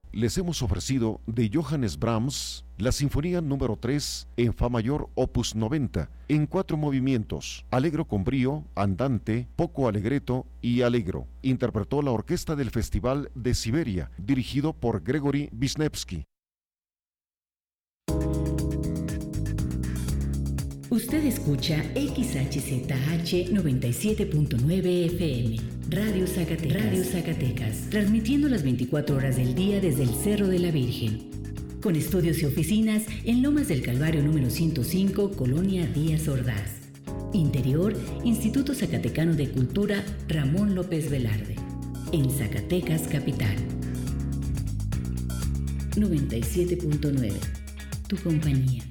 Les hemos ofrecido de Johannes Brahms la Sinfonía número 3 en Fa mayor opus 90, en 4 movimientos, alegro con brío, andante, poco allegretto y allegro. Interpretó la orquesta del Festival de Siberia, dirigido por Gregory Wisniewski. Usted escucha XHZH 97.9 FM, Radio Zacatecas, transmitiendo las 24 horas del día desde el Cerro de la Virgen, con estudios y oficinas en Lomas del Calvario número 105, Colonia Díaz Ordaz. Interior, Instituto Zacatecano de Cultura Ramón López Velarde, en Zacatecas Capital. 97.9, tu compañía.